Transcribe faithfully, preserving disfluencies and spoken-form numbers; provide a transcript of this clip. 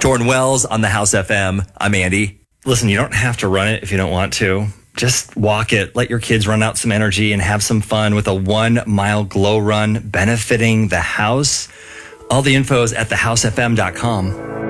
Jordan Wells on the House F M. I'm Andy. Listen, you don't have to run it if you don't want to. Just walk it. Let your kids run out some energy and have some fun with a one-mile glow run benefiting the house. All the info is at the house f m dot com.